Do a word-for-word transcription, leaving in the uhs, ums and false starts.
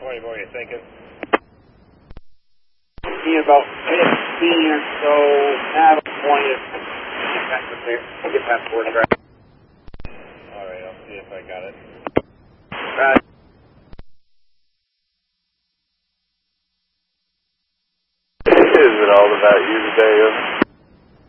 twenty, what are you thinking? Be about fifteen or so, now twenty is get back to there. I'll get past forty, right? Alright, I'll see if I got it. Right. Is it all about you today?